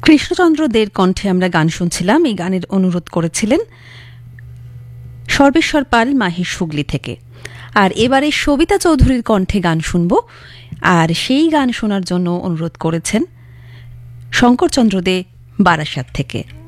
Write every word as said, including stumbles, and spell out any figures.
কৃষ্ণচন্দ্র দের কণ্ঠে আমরা গান শুনছিলাম। এই গানের অনুরোধ করেছিলেন সর্বেশ্বর পাল মাহির হুগলি থেকে। আর এবারে সবিতা চৌধুরীর কণ্ঠে গান শুনব, আর সেই গান শোনার জন্য অনুরোধ করেছেন শঙ্করচন্দ্র দে বারাসাত থেকে।